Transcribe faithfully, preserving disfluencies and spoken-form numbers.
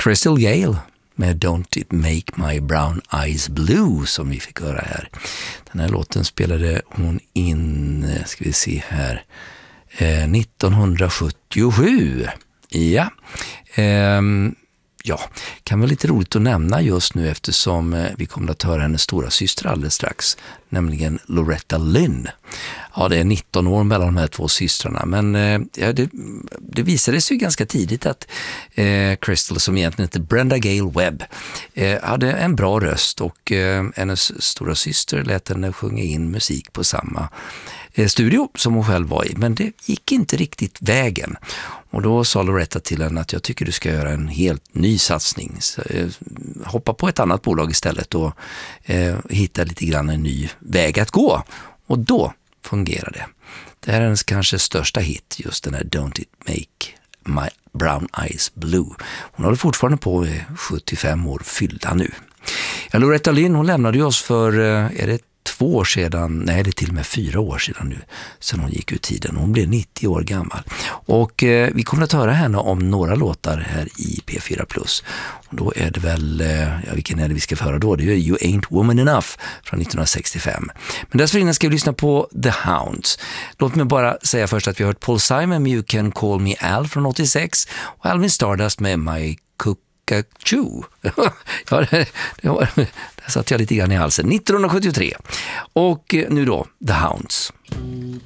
Crystal Gale med Don't It Make My Brown Eyes Blue som vi fick höra här. Den här låten spelade hon in, ska vi se här, eh, nittonhundrasjuttiosju. Ja, ehm, ja, kan vara lite roligt att nämna just nu eftersom eh, vi kommer att höra hennes stora syster alldeles strax, nämligen Loretta Lynn. Ja, det är nitton år mellan de här två systrarna, men eh, ja, det, det visade sig ju ganska tidigt att eh, Crystal, som egentligen heter Brenda Gale Webb, eh, hade en bra röst och eh, hennes stora syster lät henne sjunga in musik på samma eh, studio som hon själv var i, men det gick inte riktigt vägen. Och då sa Loretta till henne att jag tycker du ska göra en helt ny satsning. Så, eh, hoppa på ett annat bolag istället och eh, hitta lite grann en ny väg att gå. Och då fungerar det. Det här är hennes kanske största hit, just den här Don't It Make My Brown Eyes Blue. Hon håller fortfarande på sjuttiofem år fyllda nu. Ja, Loretta Lynn, hon lämnade ju oss för, är det två år sedan, nej det är till och med fyra år sedan nu, sedan hon gick ut tiden. Hon blev nittio år gammal. Och eh, vi kommer att höra henne om några låtar här i P fyra plus. Och då är det väl, eh, ja vilken är det vi ska höra då? Det är You Ain't Woman Enough från nittonhundrasextiofem. Men dessförinnan ska vi lyssna på The Hounds. Låt mig bara säga först att vi har hört Paul Simon med You Can Call Me Al från åttiosex och Alvin Stardust med My Cook Chew. Ja, det, det var, där satt jag lite grann i halsen. nittonhundrasjuttiotre. Och nu då, The Hounds.